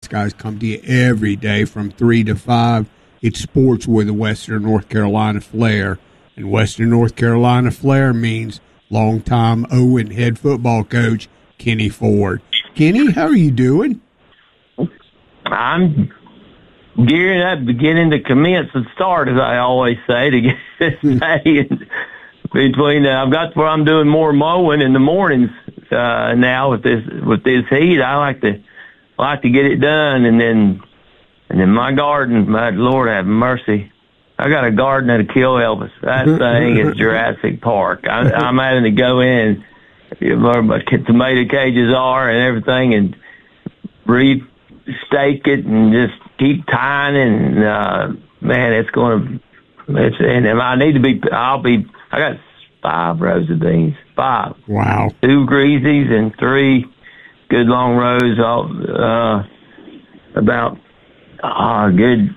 guys come to you every day from 3 to 5. It's sports with a Western North Carolina flair. And Western North Carolina flair means longtime Owen head football coach Kenny Ford. Kenny, how are you doing? I'm gearing up, beginning to commence and start, as I always say, to get this day. Between I've got where I'm doing more mowing in the mornings now with this heat. I like to get it done, and then my garden. My Lord have mercy. I got a garden that'll kill Elvis. That thing is Jurassic Park. I'm having to go in where my tomato cages are and everything, and re-stake it and just keep tying. And man, it's going to. And I need to be. I got 5 rows of beans. 5. Wow. 2 greasies and 3 good long rows. About good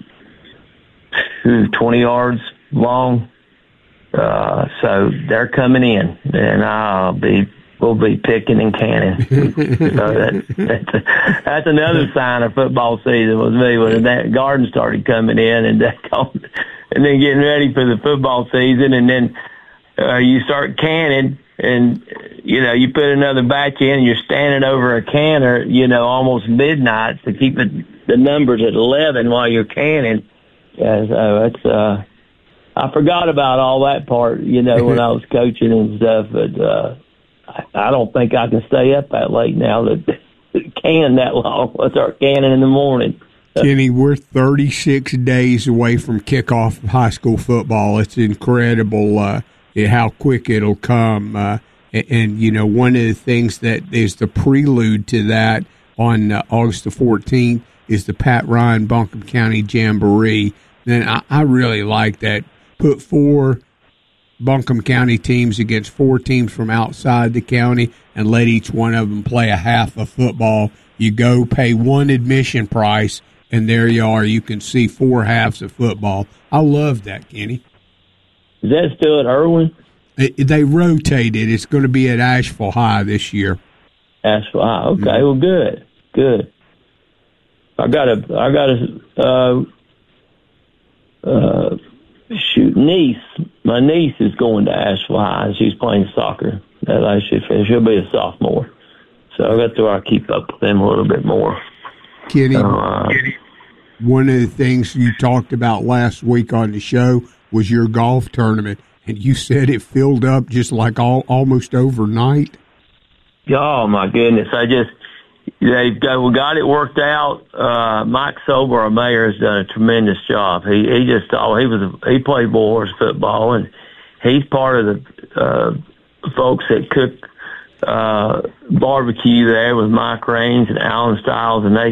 20 yards long. So they're coming in, and we'll be picking and canning. So that's another sign of football season with me, when that garden started coming in, and then getting ready for the football season, and then you start canning, and you put another batch in, and you're standing over a canner, almost midnight to keep the numbers at 11 while you're canning. Yeah, so it's I forgot about all that part, when I was coaching and stuff, but I don't think I can stay up that late now to can that long. I'll start canning in the morning. Kenny, we're 36 days away from kickoff of high school football. It's incredible how quick it'll come. And one of the things that is the prelude to that on August the 14th is the Pat Ryan Buncombe County Jamboree. And I really like that. Put 4 Buncombe County teams against 4 teams from outside the county and let each one of them play a half of football. You go pay 1 admission price, and there you are. You can see 4 halves of football. I love that, Kenny. Is that still at Irwin? They rotated. It's going to be at Asheville High this year. Asheville High. Okay, well, good. I got a niece. My niece is going to Asheville High, and she's playing soccer. She'll be a sophomore. So I got to keep up with them a little bit more. Kenny, one of the things you talked about last week on the show was your golf tournament, and you said it filled up just like almost overnight. Oh my goodness! We got it worked out. Mike Sober, our mayor, has done a tremendous job. He played Warriors football, and he's part of the folks that cook barbecue there with Mike Raines and Alan Stiles, and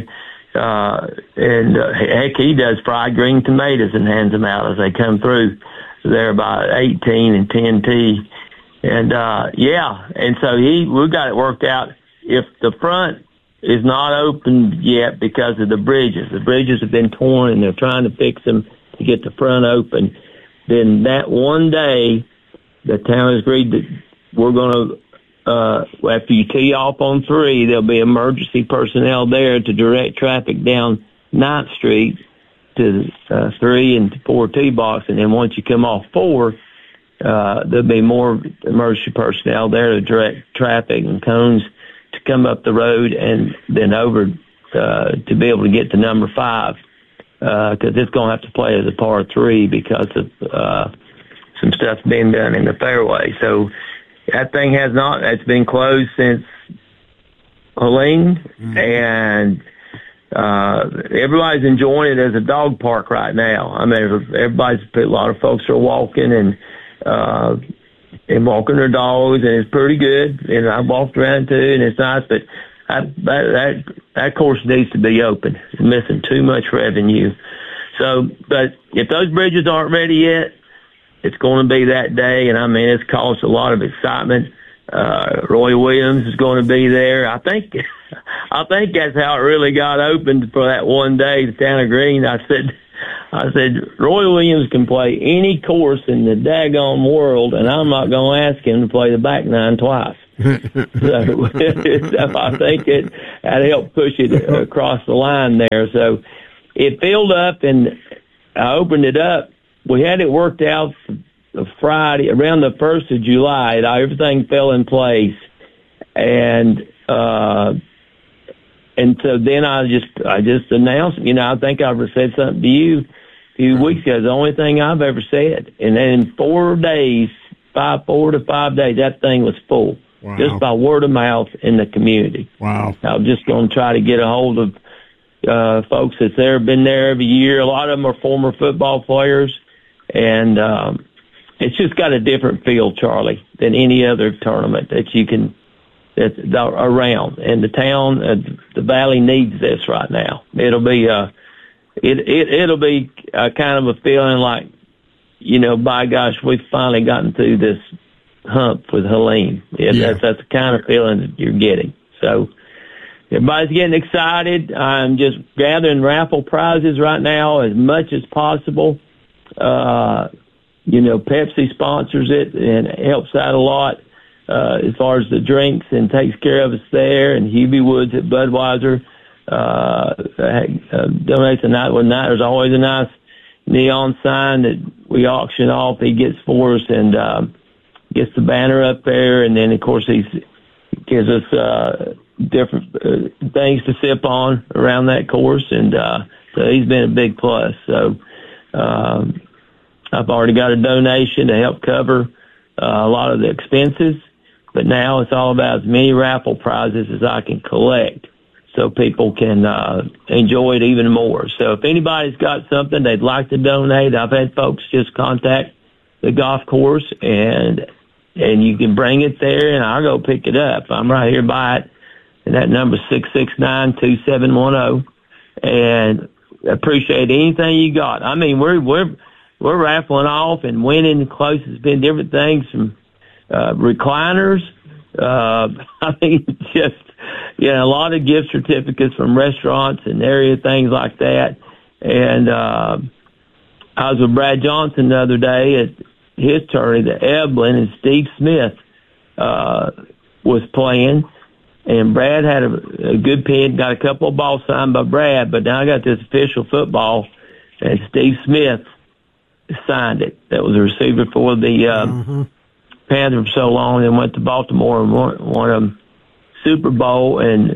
heck, he does fried green tomatoes and hands them out as they come through. So they're about 18 and 10T, and and so we got it worked out. If the front is not open yet because of the bridges. The bridges have been torn, and they're trying to fix them to get the front open. Then that one day, the town has agreed that we're going to, after you tee off on 3, there'll be emergency personnel there to direct traffic down 9th Street to 3 and 4 tee box. And then once you come off 4, there'll be more emergency personnel there to direct traffic and cones to come up the road and then over to be able to get to number 5, because it's going to have to play as a par 3 because of some stuff being done in the fairway. So that thing it's been closed since Helene, and everybody's enjoying it as a dog park right now. I mean, a lot of folks are walking and walking their dogs, and it's pretty good. And I walked around too, and it's nice. But that course needs to be open. It's missing too much revenue. So, but if those bridges aren't ready yet, it's going to be that day. And I mean, it's caused a lot of excitement. Roy Williams is going to be there. I think that's how it really got opened for that one day. The town of Green. I said, Roy Williams can play any course in the daggone world, and I'm not going to ask him to play the back 9 twice. So I think that helped push it across the line there. So it filled up, and I opened it up. We had it worked out the Friday, around the 1st of July. Everything fell in place. And so then I just announced, I think I said something to you a few weeks ago. It's the only thing I've ever said. And then in 4 days, 4 to 5 days, that thing was full. Wow. Just by word of mouth in the community. Wow. I was just going to try to get a hold of folks that's been there every year. A lot of them are former football players. And it's just got a different feel, Charlie, than any other tournament that's around. And the town, the Valley needs this right now. It'll be it'll be kind of a feeling like, by gosh, we've finally gotten through this hump with Helene. That's the kind of feeling that you're getting. So everybody's getting excited. I'm just gathering raffle prizes right now as much as possible. Pepsi sponsors it and it helps out a lot as far as the drinks and takes care of us there. And Hubie Woods at Budweiser donates a night one night. There's always a nice neon sign that we auction off. He gets for us and gets the banner up there. And then, of course, he gives us different things to sip on around that course. And so he's been a big plus. So I've already got a donation to help cover a lot of the expenses, but now it's all about as many raffle prizes as I can collect so people can enjoy it even more. So if anybody's got something they'd like to donate, I've had folks just contact the golf course and you can bring it there and I'll go pick it up. I'm right here by it, and that number is 669-2710, and appreciate anything you got. I mean, we're raffling off and winning close. It's been different things from recliners. I mean, just a lot of gift certificates from restaurants and area things like that. And I was with Brad Johnson the other day at his tourney, the Eblin, and Steve Smith was playing. And Brad had a good pin, got a couple of balls signed by Brad, but now I got this official football, and Steve Smith signed it. That was a receiver for the Panthers for so long, and went to Baltimore and won a Super Bowl, and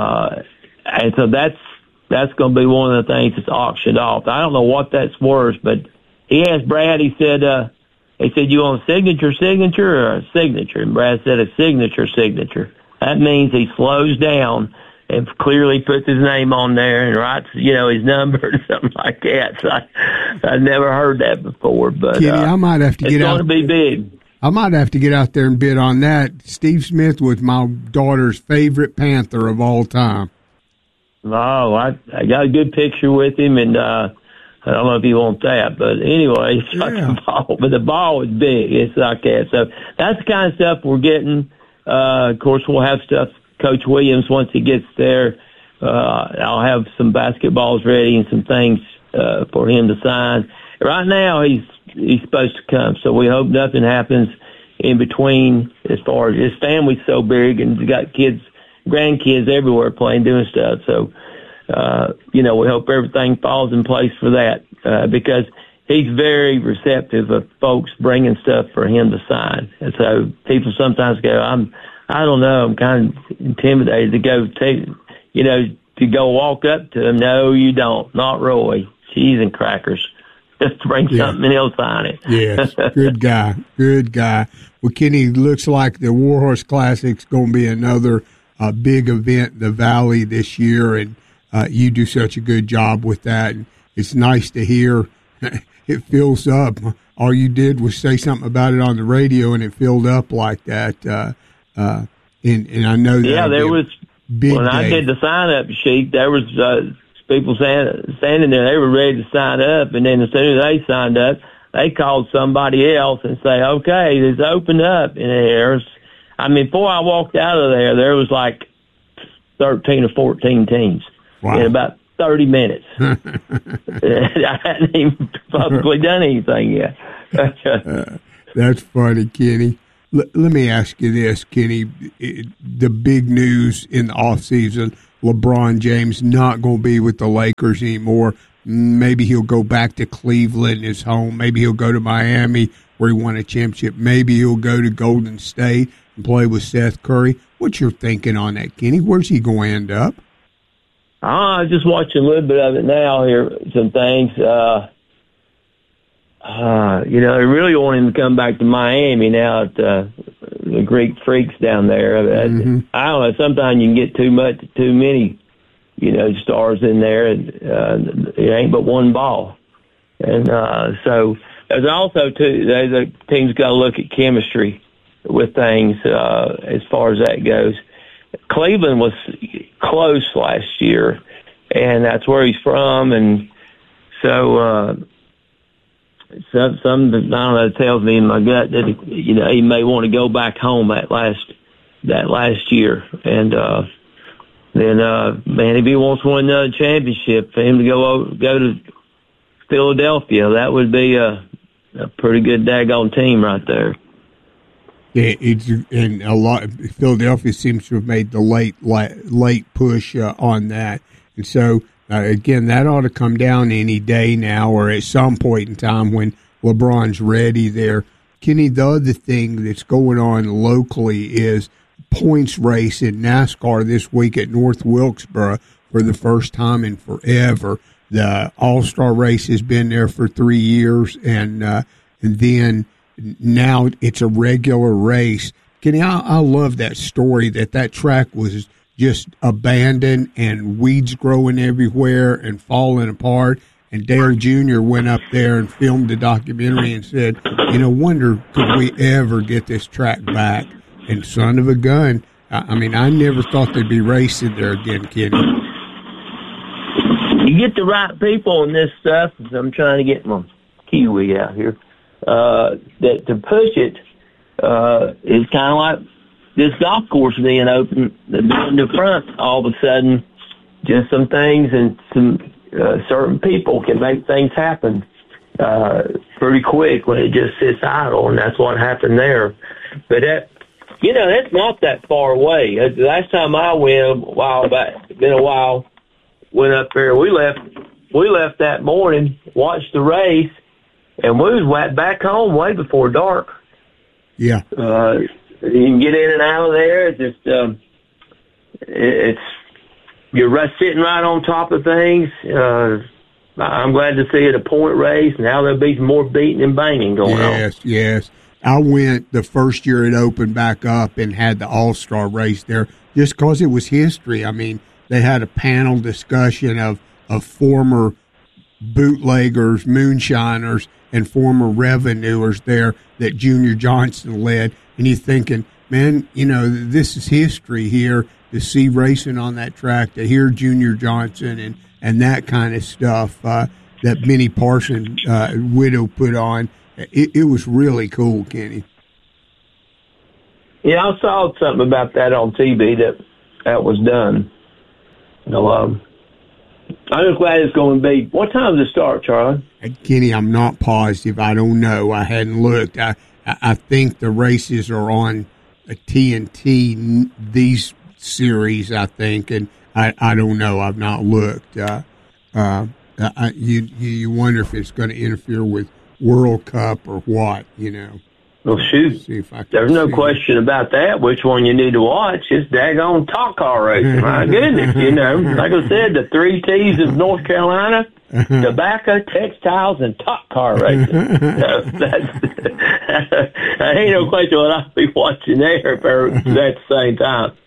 so that's going to be one of the things that's auctioned off. I don't know what that's worth, but he asked Brad. He said, "You want a signature or a signature?" And Brad said, "A signature." That means he slows down and clearly puts his name on there and writes, his number or something like that. So I've never heard that before. But Kenny, I might have to get out. It's going to be big. I might have to get out there and bid on that. Steve Smith was my daughter's favorite Panther of all time. Oh, I got a good picture with him, and I don't know if you want that, but anyway, it's like a ball. But the ball was big. It's like that. So that's the kind of stuff we're getting. Of course, we'll have stuff. Coach Williams, once he gets there, I'll have some basketballs ready and some things for him to sign. Right now, he's supposed to come, so we hope nothing happens in between. As far as his family's so big, and he's got kids, grandkids everywhere playing, doing stuff. So, we hope everything falls in place for that because he's very receptive of folks bringing stuff for him to sign. And so people sometimes go, I don't know, I'm kind of intimidated to go to go walk up to him. No, you don't. Not Roy. Cheese and crackers. Just to bring something and he'll sign it. Yes, good guy. Well, Kenny, looks like the Warhorse Classic's going to be another big event in the Valley this year, and you do such a good job with that. And it's nice to hear it fills up. All you did was say something about it on the radio, and it filled up like that. And I know that. Yeah, there was big when day. I did the sign-up sheet, there was people standing there. They were ready to sign up, and then as soon as they signed up, they called somebody else and say, "Okay, it's opened up." And before I walked out of there was like 13 or 14 teams in about 30 minutes. I hadn't even publicly done anything yet. That's funny, Kenny. Let me ask you this, Kenny. The big news in the offseason, LeBron James not going to be with the Lakers anymore. Maybe he'll go back to Cleveland, his home. Maybe he'll go to Miami where he won a championship. Maybe he'll go to Golden State and play with Seth Curry. What's your thinking on that, Kenny? Where's he going to end up? I just watching a little bit of it now here, some things. They really want him to come back to Miami now at the Greek Freaks down there. Mm-hmm. I don't know, sometimes you can get too many, stars in there, and it ain't but one ball. And so there's also, the team's got to look at chemistry with things as far as that goes. Cleveland was close last year, and that's where he's from, and so some I don't know, tells me in my gut that he may want to go back home that last year, and then man, if he wants to win another championship, for him to go to Philadelphia, that would be a pretty good daggone team right there. Yeah, and a lot. Philadelphia seems to have made the late push on that, and so again, that ought to come down any day now, or at some point in time when LeBron's ready. There, Kenny. The other thing that's going on locally is points race in NASCAR this week at North Wilkesboro for the first time in forever. The All-Star race has been there for 3 years, and then. Now it's a regular race. Kenny, I love that story that track was just abandoned and weeds growing everywhere and falling apart. And Dale Jr. went up there and filmed the documentary and said, wonder could we ever get this track back? And son of a gun, I never thought they'd be racing there again, Kenny. You get the right people on this stuff. I'm trying to get my Kiwi out here. That to push it is kind of like this golf course being open, being the front. All of a sudden, just some things and some certain people can make things happen pretty quick when it just sits idle, and that's what happened there. But that's not that far away. The last time I went a while back, been a while, went up there. We left that morning, watched the race. And we was back home way before dark. Yeah. You can get in and out of there. It's just, you're sitting right on top of things. I'm glad to see it a point race. Now there'll be some more beating and banging going on. Yes. I went the first year it opened back up and had the All-Star race there just because it was history. They had a panel discussion of former bootleggers, moonshiners, and former revenuers there that Junior Johnson led. And you're thinking, man, this is history here to see racing on that track, to hear Junior Johnson and that kind of stuff that Benny Parsons' widow put on. It was really cool, Kenny. Yeah, I saw something about that on TV that was done. I'm just glad it's going to be. What time does it start, Charlie? Kenny, I'm not positive. I don't know. I hadn't looked. I think the races are on a TNT, these series, I think, and I don't know. I've not looked. You wonder if it's going to interfere with World Cup or what, Well, shoot. There's no question about that. Which one you need to watch is daggone top car racing. My goodness, like I said, the 3 T's of North Carolina, tobacco, textiles, and top car racing. I ain't no question what I'll be watching there at the same time.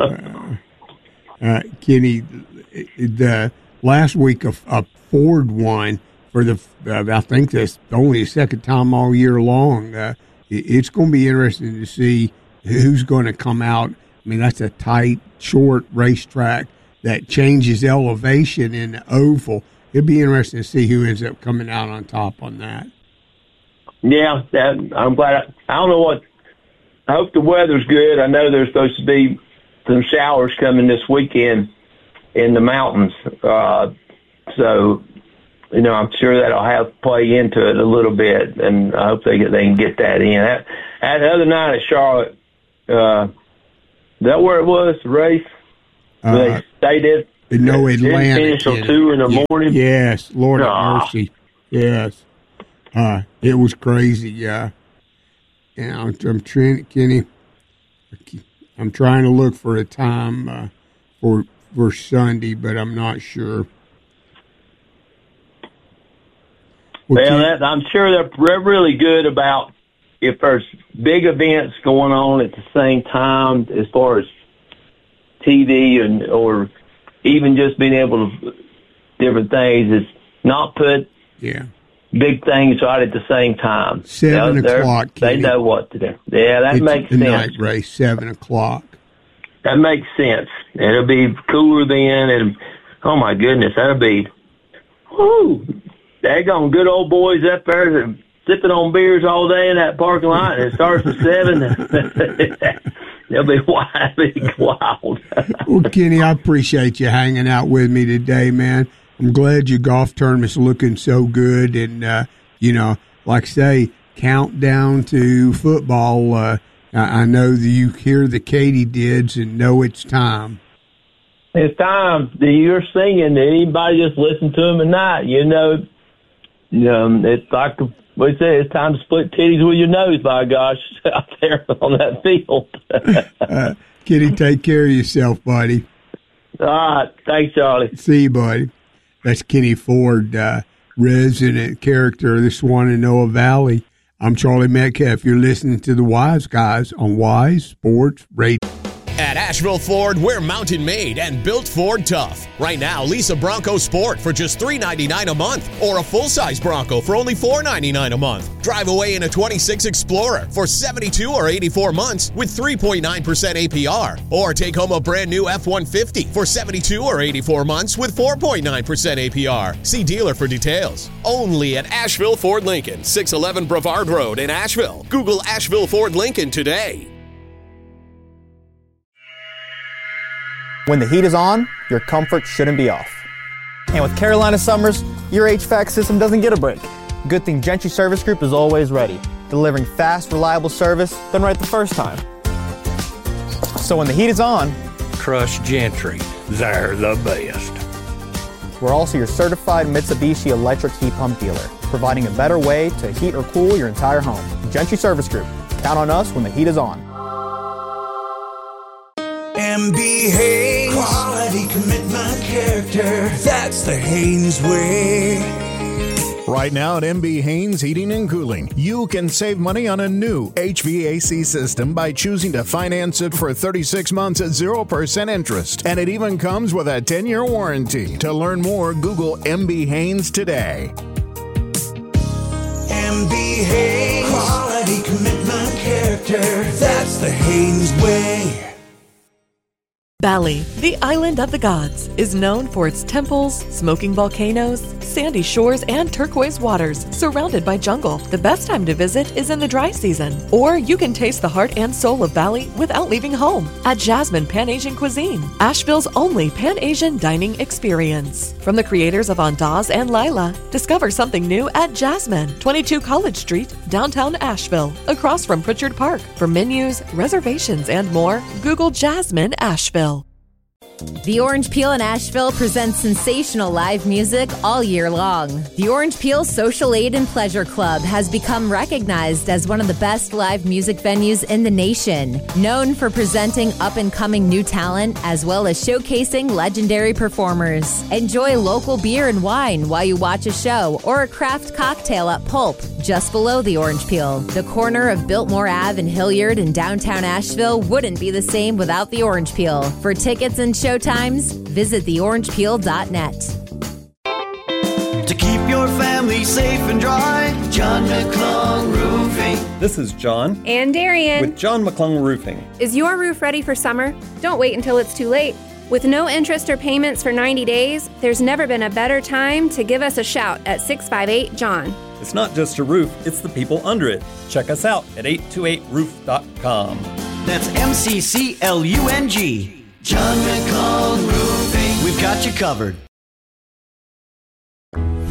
Kenny, the last week a Ford won for I think that's only the second time all year long. It's going to be interesting to see who's going to come out. That's a tight, short racetrack that changes elevation in the oval. It'll be interesting to see who ends up coming out on top on that. Yeah, I'm glad. I don't know what. I hope the weather's good. I know there's supposed to be some showers coming this weekend in the mountains. So, I'm sure that'll have play into it a little bit, and I hope they can get that in. That other night at Charlotte, is that where it was, the race? They stayed no, Atlanta. Didn't finish till 2 in the morning? Yes, Lord have mercy. Yes. It was crazy, yeah. I'm trying, Kenny. I'm trying to look for a time for Sunday, but I'm not sure. Well, I'm sure they're really good about if there's big events going on at the same time, as far as TV or even just being able to different things, is not put big things right at the same time. 7 o'clock. They know what to do. Yeah, that makes sense. Night race, 7 o'clock. That makes sense. It'll be cooler then, and oh my goodness, that'll be, whoo, daggone good old boys up there sipping on beers all day in that parking lot, and it starts at 7. They'll be wild. Well, Kenny, I appreciate you hanging out with me today, man. I'm glad your golf tournament's looking so good, and like I say, countdown to football. I know that you hear the katydids and know it's time. It's time. You're singing. Anybody just listen to them at night. It's like what you say. It's time to split titties with your nose. By gosh, out there on that field. Kenny, take care of yourself, buddy. All right, thanks, Charlie. See you, buddy. That's Kenny Ford, resident character of the Shenandoah Valley. I'm Charlie Metcalf. You're listening to the Wise Guys on Wise Sports Radio. At Asheville Ford, we're mountain made and built Ford tough. Right now, lease a Bronco Sport for just $399 a month or a full-size Bronco for only $499 a month. Drive away in a 26 Explorer for 72 or 84 months with 3.9% APR. Or take home a brand new F-150 for 72 or 84 months with 4.9% APR. See dealer for details. Only at Asheville Ford Lincoln, 611 Brevard Road in Asheville. Google Asheville Ford Lincoln today. When the heat is on, your comfort shouldn't be off. And with Carolina Summers, your HVAC system doesn't get a break. Good thing Gentry Service Group is always ready, delivering fast, reliable service done right the first time. So when the heat is on, trust Gentry. They're the best. We're also your certified Mitsubishi electric heat pump dealer, providing a better way to heat or cool your entire home. Gentry Service Group. Count on us when the heat is on. MB Haynes, quality, commitment, character. That's the Haynes way. Right now at MB Haynes Heating and Cooling, you can save money on a new HVAC system by choosing to finance it for 36 months at 0% interest. And it even comes with a 10-year warranty. To learn more, Google MB Haynes today. MB Haynes, quality, commitment, character. That's the Haynes way. Bali, the island of the gods, is known for its temples, smoking volcanoes, sandy shores, and turquoise waters surrounded by jungle. The best time to visit is in the dry season, or you can taste the heart and soul of Bali without leaving home at Jasmine Pan-Asian Cuisine, Asheville's only Pan-Asian dining experience. From the creators of Andaz and Lila, discover something new at Jasmine, 22 College Street, downtown Asheville, across from Pritchard Park. For menus, reservations, and more, Google Jasmine Asheville. The Orange Peel in Asheville presents sensational live music all year long. The Orange Peel Social Aid and Pleasure Club has become recognized as one of the best live music venues in the nation, known for presenting up-and-coming new talent as well as showcasing legendary performers. Enjoy local beer and wine while you watch a show or a craft cocktail at Pulp, just below the Orange Peel. The corner of Biltmore Ave and Hilliard in downtown Asheville wouldn't be the same without the Orange Peel. For tickets and showtimes, visit theorangepeel.net. To keep your family safe and dry, John McClung Roofing. This is John. And Darian. With John McClung Roofing. Is your roof ready for summer? Don't wait until it's too late. With no interest or payments for 90 days, there's never been a better time to give us a shout at 658-JOHN. It's not just a roof, it's the people under it. Check us out at 828roof.com. That's MCCLUNG. John McClung Roofing. We've got you covered.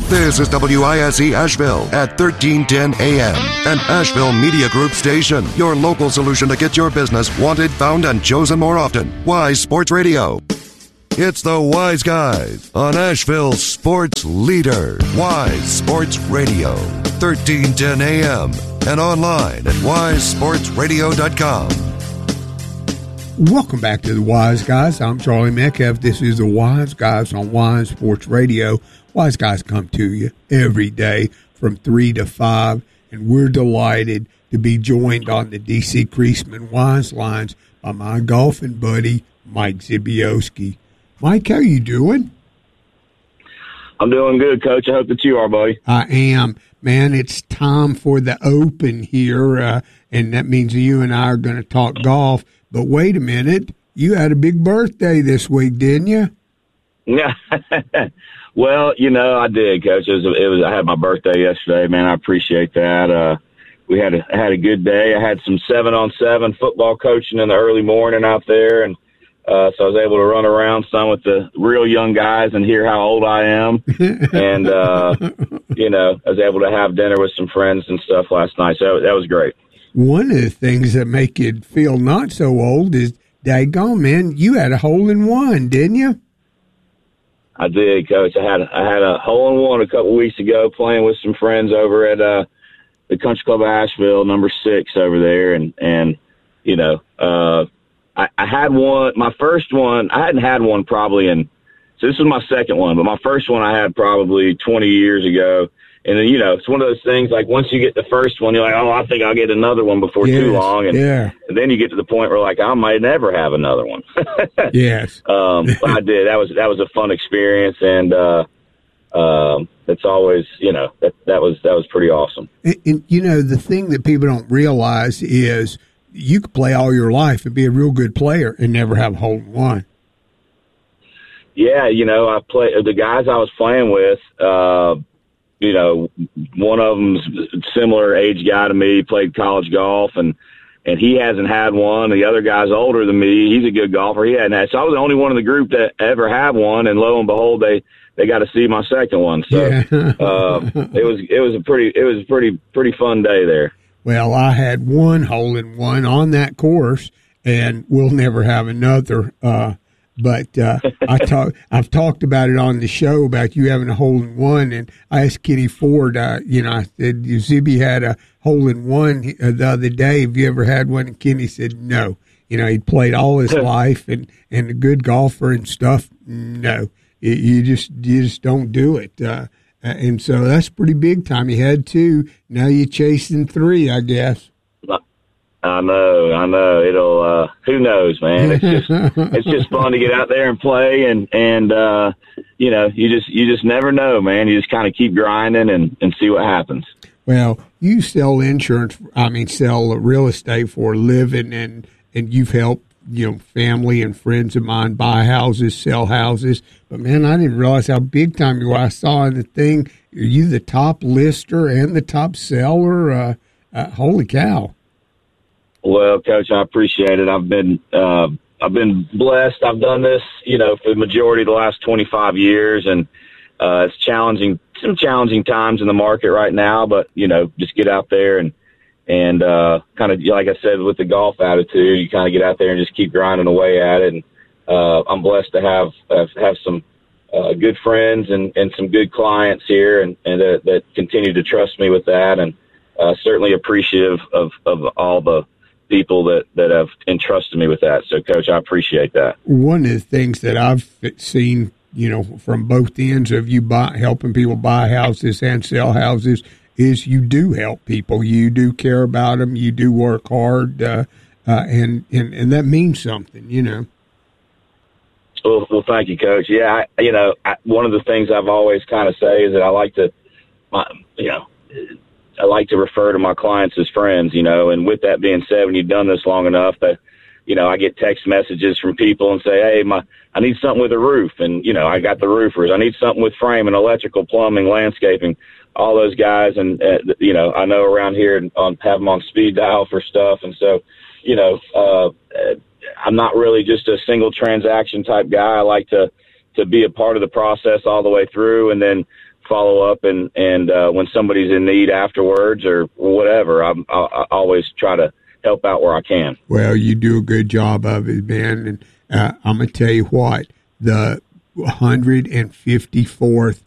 This is WISE Asheville at 1310 AM, an Asheville Media Group station. Your local solution to get your business wanted, found, and chosen more often. Wise Sports Radio. It's the Wise Guys on Asheville's sports leader. Wise Sports Radio, 1310 AM, and online at wisesportsradio.com. Welcome back to the Wise Guys. I'm Charlie Metcalf. This is the Wise Guys on Wise Sports Radio. Wise Guys come to you every day from 3 to 5, and we're delighted to be joined on the DC Creasman Wise Lines by my golfing buddy, Mike Zibioski. Mike, how you doing? I'm doing good, Coach. I hope that you are, buddy. I am. Man, it's time for the Open here, and that means you and I are going to talk golf. But wait a minute. You had a big birthday this week, didn't you? Yeah. Well, I did, Coach. I had my birthday yesterday, man. I appreciate that. I had a good day. I had some 7-on-7 football coaching in the early morning out there, and so I was able to run around some with the real young guys and hear how old I am. And, I was able to have dinner with some friends and stuff last night. So that was great. One of the things that make you feel not so old is, daggone, man, you had a hole-in-one, didn't you? I did, Coach. I had a hole-in-one a couple weeks ago playing with some friends over at the Country Club of Asheville, number 6 over there. I had one, my first one, I hadn't had one probably so this was my second one, but my first one I had probably 20 years ago. And then, it's one of those things, like once you get the first one, you're like, oh, I think I'll get another one before too long. And then you get to the point where like, I might never have another one. Yes. But I did. That was a fun experience. And, it's always, that was pretty awesome. And, the thing that people don't realize is you could play all your life and be a real good player and never have a hole-in-one. Yeah. I play the guys I was playing with, one of them's a similar age guy to me, played college golf, and he hasn't had one. The other guy's older than me. He's a good golfer. He hadn't had. So I was the only one in the group that ever had one, and lo and behold, they got to see my second one. So it was a pretty fun day there. Well, I had one hole-in-one on that course, and we'll never have another. But I've talked about it on the show about you having a hole-in-one, and I asked Kenny Ford, I said, Zibby had a hole-in-one the other day. Have you ever had one? And Kenny said no. He'd played all his life and a good golfer and stuff. No, you just don't do it. And so that's pretty big time. You had 2. Now you're chasing 3, I guess. I know. It'll, who knows, man? It's just fun to get out there and play, and you just never know, man. You just kind of keep grinding and see what happens. Well, you sell sell real estate for a living, and you've helped, family and friends of mine buy houses, sell houses. But man, I didn't realize how big time you were. I saw in the thing, are you the top lister and the top seller? Holy cow. Well, Coach, I appreciate it. I've been blessed. I've done this, for the majority of the last 25 years, and it's some challenging times in the market right now. But just get out there and kind of, like I said, with the golf attitude, you kind of get out there and just keep grinding away at it. And I'm blessed to have some good friends and some good clients here, and that continue to trust me with that, and certainly appreciative of all the people that have entrusted me with that. So, Coach, I appreciate that. One of the things that I've seen, from both ends of you helping people buy houses and sell houses is you do help people. You do care about them. You do work hard, and that means something, Well, thank you, Coach. Yeah, one of the things I've always kind of say is that I like to refer to my clients as friends, and with that being said, when you've done this long enough that, I get text messages from people and say, hey, I need something with a roof. And, I got the roofers. I need something with framing, electrical, plumbing, landscaping, all those guys. And, I know around here have them on speed dial for stuff. And so, I'm not really just a single transaction type guy. I like to be a part of the process all the way through, and then follow up and when somebody's in need afterwards or whatever, I always try to help out where I can. Well, you do a good job of it, man. And I'm going to tell you what, the 154th